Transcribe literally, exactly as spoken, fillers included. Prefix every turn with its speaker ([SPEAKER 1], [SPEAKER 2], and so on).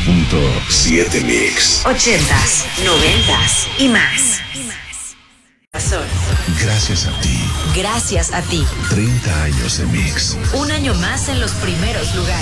[SPEAKER 1] punto siete Mix.
[SPEAKER 2] Ochentas, noventas y más.
[SPEAKER 1] Gracias a ti.
[SPEAKER 2] Gracias a ti.
[SPEAKER 1] treinta años de Mix.
[SPEAKER 2] Un año más en los primeros lugares.